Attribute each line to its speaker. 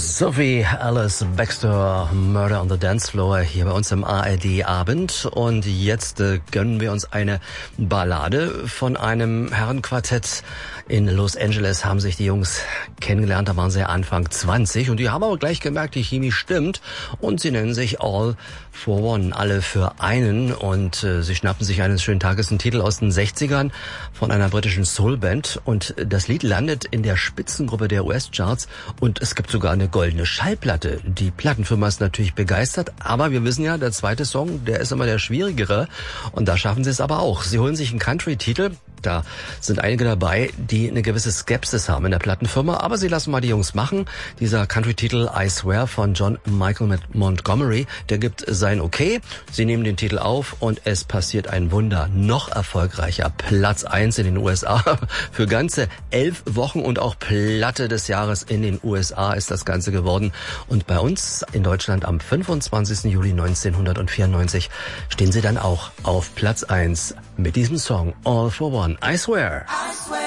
Speaker 1: Sophie Alice Baxter, Murder on the Dance Floor, hier bei uns im ARD-Abend. Und jetzt gönnen wir uns eine Ballade von einem Herrenquartett. In Los Angeles haben sich die Jungs kennengelernt, da waren sie Anfang 20. Und die haben aber gleich gemerkt, die Chemie stimmt. Und sie nennen sich All for One, alle für einen. Und sie schnappen sich eines schönen Tages einen Titel aus den 60ern von einer britischen Soulband. Und das Lied landet in der Spitzengruppe der US-Charts. Und es gibt sogar eine goldene Schallplatte. Die Plattenfirma ist natürlich begeistert, aber wir wissen ja, der zweite Song, der ist immer der schwierigere. Und da schaffen sie es aber auch. Sie holen sich einen Country-Titel. Da sind einige dabei, die eine gewisse Skepsis haben in der Plattenfirma, aber sie lassen mal die Jungs machen. Dieser Country-Titel I Swear von John Michael Montgomery, der gibt sein Okay. Sie nehmen den Titel auf und es passiert ein Wunder. Noch erfolgreicher. Platz 1 in den USA für ganze 11 Wochen und auch Platte des Jahres in den USA ist das Ganze geworden. Und bei uns in Deutschland am 25. Juli 1994 stehen sie dann auch auf Platz 1 mit diesem Song All for One. I swear.
Speaker 2: I swear.